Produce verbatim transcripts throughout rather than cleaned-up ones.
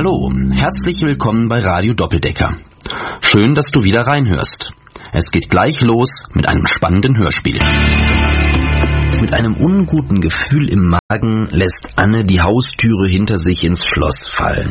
Hallo, herzlich willkommen bei Radio Doppeldecker. Schön, dass du wieder reinhörst. Es geht gleich los mit einem spannenden Hörspiel. Mit einem unguten Gefühl im Magen lässt Anne die Haustüre hinter sich ins Schloss fallen.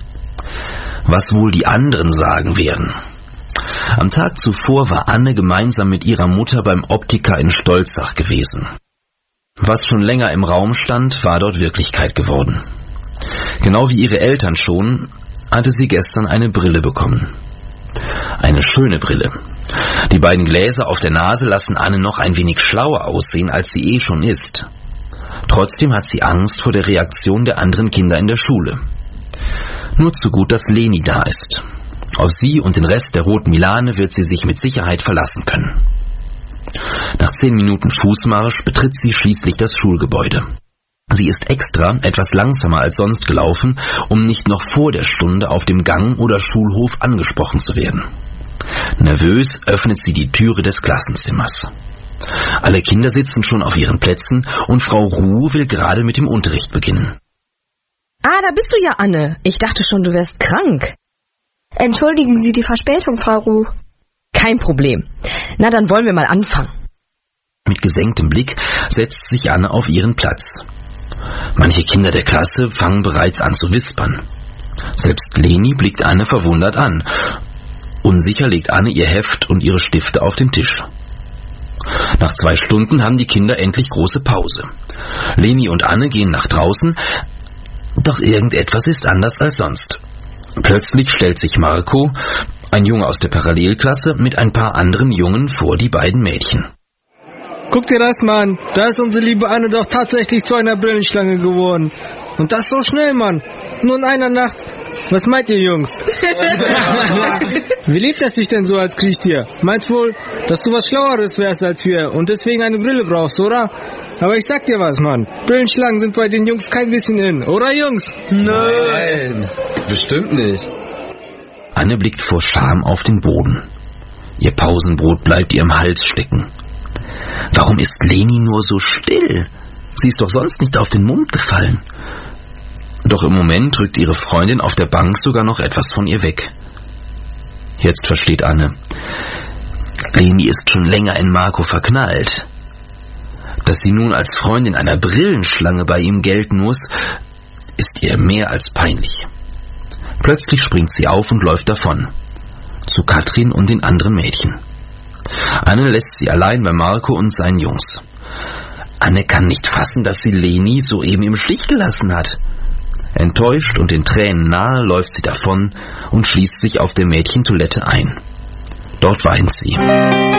Was wohl die anderen sagen werden? Am Tag zuvor war Anne gemeinsam mit ihrer Mutter beim Optiker in Stolzach gewesen. Was schon länger im Raum stand, war dort Wirklichkeit geworden. Genau wie ihre Eltern schon, hatte sie gestern eine Brille bekommen. Eine schöne Brille. Die beiden Gläser auf der Nase lassen Anne noch ein wenig schlauer aussehen, als sie eh schon ist. Trotzdem hat sie Angst vor der Reaktion der anderen Kinder in der Schule. Nur zu gut, dass Leni da ist. Auf sie und den Rest der Roten Milane wird sie sich mit Sicherheit verlassen können. Nach zehn Minuten Fußmarsch betritt sie schließlich das Schulgebäude. Sie ist extra etwas langsamer als sonst gelaufen, um nicht noch vor der Stunde auf dem Gang oder Schulhof angesprochen zu werden. Nervös öffnet sie die Türe des Klassenzimmers. Alle Kinder sitzen schon auf ihren Plätzen und Frau Ruh will gerade mit dem Unterricht beginnen. Ah, da bist du ja, Anne. Ich dachte schon, du wärst krank. Entschuldigen Sie die Verspätung, Frau Ruh. Kein Problem. Na, dann wollen wir mal anfangen. Mit gesenktem Blick setzt sich Anne auf ihren Platz. Manche Kinder der Klasse fangen bereits an zu wispern. Selbst Leni blickt Anne verwundert an. Unsicher legt Anne ihr Heft und ihre Stifte auf den Tisch. Nach zwei Stunden haben die Kinder endlich große Pause. Leni und Anne gehen nach draußen, doch irgendetwas ist anders als sonst. Plötzlich stellt sich Marco, ein Junge aus der Parallelklasse, mit ein paar anderen Jungen vor die beiden Mädchen. Guck dir das mal an, da ist unsere liebe Anne doch tatsächlich zu einer Brillenschlange geworden. Und das so schnell, Mann. Nur in einer Nacht. Was meint ihr, Jungs? Wie lebt es sich denn so als Kriechtier? Meinst wohl, dass du was Schlaueres wärst als wir und deswegen eine Brille brauchst, oder? Aber ich sag dir was, Mann. Brillenschlangen sind bei den Jungs kein bisschen in, oder, Jungs? Nein, bestimmt nicht. Anne blickt vor Scham auf den Boden. Ihr Pausenbrot bleibt ihr im Hals stecken. Warum ist Leni nur so still? Sie ist doch sonst nicht auf den Mund gefallen. Doch im Moment drückt ihre Freundin auf der Bank sogar noch etwas von ihr weg. Jetzt versteht Anne. Leni ist schon länger in Marco verknallt. Dass sie nun als Freundin einer Brillenschlange bei ihm gelten muss, ist ihr mehr als peinlich. Plötzlich springt sie auf und läuft davon. Zu Katrin und den anderen Mädchen. Anne lässt sie allein bei Marco und seinen Jungs. Anne kann nicht fassen, dass sie Leni soeben im Stich gelassen hat. Enttäuscht und den Tränen nahe läuft sie davon und schließt sich auf der Mädchentoilette ein. Dort weint sie.